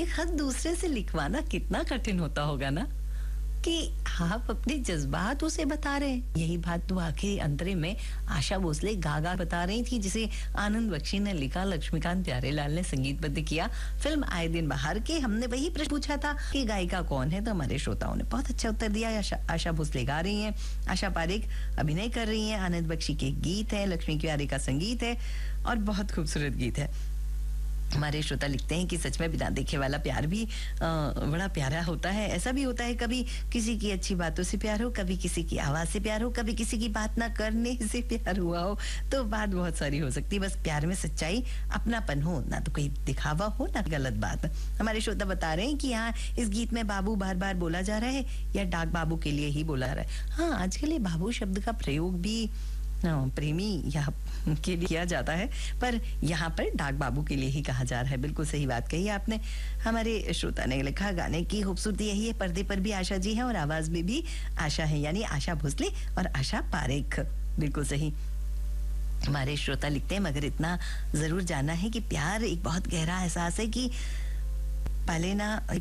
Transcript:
ये खत दूसरे से लिखवाना कितना कठिन होता होगा ना, कि आप अपने जज्बात उसे बता रहे हैं। यही बात तो आखिर अंतरे में आशा भोसले गा गा बता रही थी, जिसे आनंद बख्शी ने लिखा, लक्ष्मीकांत प्यारेलाल ने संगीतबद्ध किया। फिल्म आए दिन बहार के हमने वही प्रश्न पूछा था कि गायिका कौन है, तो हमारे श्रोताओं ने बहुत अच्छा उत्तर दिया। आशा भोसले गा रही हैं, आशा पारेख अभिनय कर रही हैं, आनंद बख्शी के गीत है, लक्ष्मी प्यारे का संगीत है और बहुत खूबसूरत गीत है। हमारे श्रोता लिखते हैं कि सच में बिना देखे वाला प्यार भी बड़ा प्यारा होता है। ऐसा भी होता है, कभी किसी की अच्छी बातों से प्यार हो, कभी किसी की आवाज से प्यार हो, कभी किसी की बात ना करने से प्यार हुआ हो, तो बात बहुत सारी हो सकती है। बस प्यार में सच्चाई, अपनापन हो, ना तो कोई दिखावा हो ना गलत बात। हमारे श्रोता बता रहे हैं कि हाँ, इस गीत में बाबू बार बार बोला जा रहा है या डाक बाबू के लिए ही बोला जा रहा है। हाँ, आजकल ये बाबू शब्द का प्रयोग भी प्रेमी या के लिए किया जाता है, पर यहाँ पर डाक बाबू के लिए ही कहा जा रहा है। बिल्कुल सही बात कही आपने। हमारे श्रोता ने लिखा, गाने की खूबसूरती यही है, पर्दे पर भी आशा जी हैं और आवाज में भी आशा है, यानी आशा भोसले और आशा पारेख। बिल्कुल सही। हमारे श्रोता लिखते हैं, मगर इतना जरूर जानना है कि प्यार एक बहुत गहरा एहसास है कि पहले ना